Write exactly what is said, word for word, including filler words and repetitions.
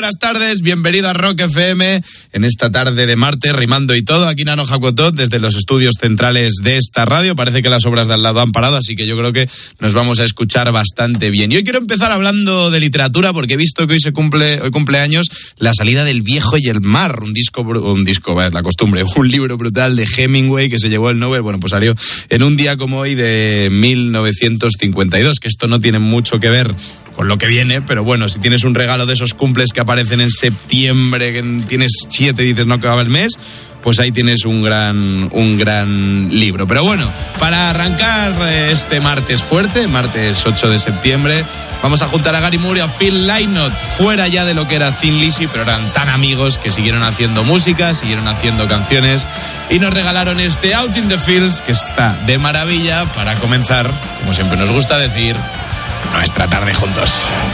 buenas tardes, bienvenido a Rock F M en esta tarde de martes, rimando y todo, aquí Nano Jacotot desde los estudios centrales de esta radio. Parece que las obras de al lado han parado, así que yo creo que nos vamos a escuchar bastante bien. Y hoy quiero empezar hablando de literatura porque he visto que hoy se cumple, hoy cumpleaños la salida del Viejo y el Mar, un disco, un disco, es la costumbre, un libro brutal de Hemingway que se llevó el Nobel, bueno, pues salió en un día como hoy de mil novecientos cincuenta y dos, que esto no tiene mucho que ver con lo que viene, pero bueno, si tienes un regalo de esos cumples que aparecen en septiembre, que tienes siete y dices no acaba el mes, pues ahí tienes un gran, un gran libro. Pero bueno, para arrancar este martes fuerte, martes ocho de septiembre, vamos a juntar a Gary Moore y a Phil Lynott, fuera ya de lo que era Thin Lizzy, pero eran tan amigos que siguieron haciendo música, siguieron haciendo canciones y nos regalaron este Out in the Fields, que está de maravilla para comenzar, como siempre nos gusta decir, nuestra tarde juntos.